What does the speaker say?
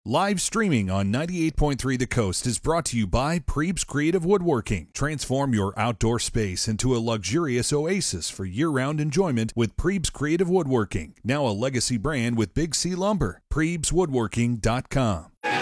Live streaming on 98.3 The Coast is brought to you by Prebes Creative Woodworking. Transform your outdoor space into a luxurious oasis for year-round enjoyment with Prebes Creative Woodworking. Now a legacy brand with Big C Lumber. PrebesWoodworking.com.